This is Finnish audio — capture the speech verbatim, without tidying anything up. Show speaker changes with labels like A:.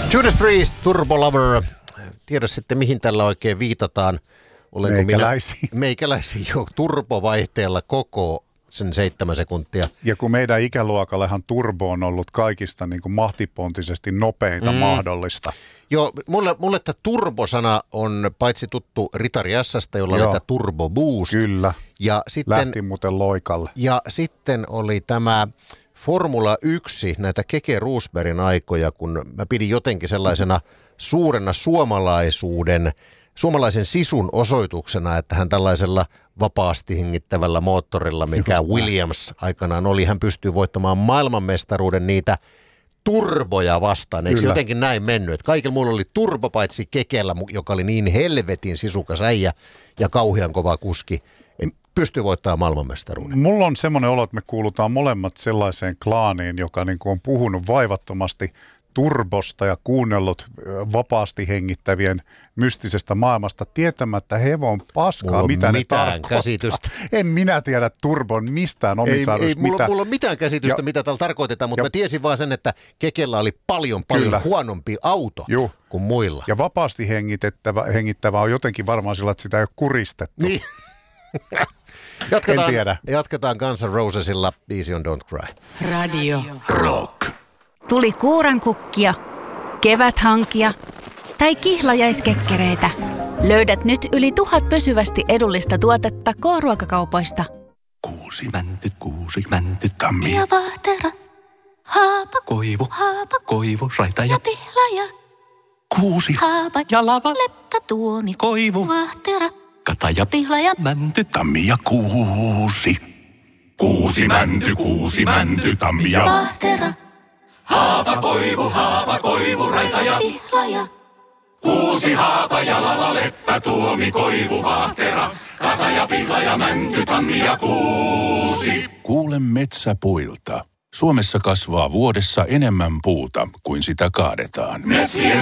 A: Judas Priest, Turbo Lover. Tiedä sitten, mihin tällä oikein viitataan. Olenko
B: meikäläisiin.
A: Minä, meikäläisiin jo turbovaihteella koko sen seitsemän sekuntia.
B: Ja kun meidän ikäluokallehan turbo on ollut kaikista niin kuin mahtipontisesti nopeinta mm. mahdollista.
A: Joo, mulle, mulle tämä turbosana on paitsi tuttu Ritari S:stä, jolla Joo. oli tämä Turbo Boost.
B: Kyllä,
A: ja sitten,
B: lähti muuten loikalle.
A: Ja sitten oli tämä Formula yksi, näitä Keke Rosbergin aikoja, kun mä pidin jotenkin sellaisena suurena suomalaisuuden, suomalaisen sisun osoituksena, että hän tällaisella vapaasti hengittävällä moottorilla, mikä Just Williams näin. aikanaan oli, hän pystyy voittamaan maailmanmestaruuden niitä turboja vastaan. Eikö se jotenkin näin mennyt? Että kaikilla muilla oli turbo paitsi Kekellä, joka oli niin helvetin sisukas äijä ja kauhean kova kuski. Pystyy voittamaan maailmanmestaruuden.
B: Mulla on semmoinen olo, että me kuulutaan molemmat sellaiseen klaaniin, joka niin kuin on puhunut vaivattomasti turbosta ja kuunnellut vapaasti hengittävien mystisestä maailmasta tietämättä hevon paskaa, mitä ne tarkoittaa.
A: Käsitystä.
B: En minä tiedä turbon mistään omisarvoista.
A: Ei, mulla, mulla on mitään käsitystä, ja, mitä tällä tarkoitetaan, mutta ja, mä tiesin vaan sen, että Kekellä oli paljon, paljon kyllä. huonompi auto Juh. kuin muilla.
B: Ja vapaasti hengittävä, hengittävä on jotenkin varmaan sillä, että sitä ei ole kuristettu.
A: Niin. Jatketaan,
B: en tiedä.
A: Jatketaan Guns N' Rosesilla Easy on Don't Cry.
C: Radio Rock. Tuli kuurankukkia, keväthankia tai kihlajaiskekkereitä. Löydät nyt yli tuhat pysyvästi edullista tuotetta K-ruokakaupoista.
D: Kuusi mänty, kuusi mänty, tammi.
C: Ja vahtera, haapa,
D: koivu,
C: haapa,
D: koivu, raita ja,
C: ja pihlaja.
D: Kuusi,
C: haapa,
D: ja lava,
C: leppä, tuomi,
D: koivu,
C: vahtera,
D: kata ja
C: pihlaja,
D: mänty, tammi ja kuusi. Kuusi mänty, kuusi mänty, tammi ja
C: vahtera.
D: Haapa, koivu, haapa, koivu, raita ja
C: pihlaja.
D: Kuusi haapa ja lava, leppä, tuomi, koivu, vahtera, kata ja pihlaja, mänty, tammi ja kuusi.
E: Kuule metsäpuilta. Suomessa kasvaa vuodessa enemmän puuta kuin sitä kaadetaan.
D: Metsien